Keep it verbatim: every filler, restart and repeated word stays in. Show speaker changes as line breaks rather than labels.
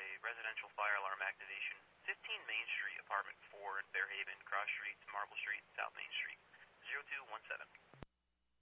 a residential fire alarm activation, fifteen Main Street, apartment four in Fairhaven, cross streets, Marble Street, South Main Street, zero two one seven.